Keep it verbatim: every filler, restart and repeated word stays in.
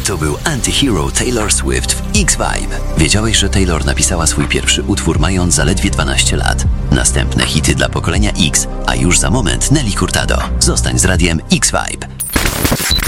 To był Anti-Hero Taylor Swift w X-Vibe. Wiedziałeś, że Taylor napisała swój pierwszy utwór mając zaledwie dwanaście lat? Następne hity dla pokolenia X, a już za moment Nelly Furtado. Zostań z radiem X-Vibe.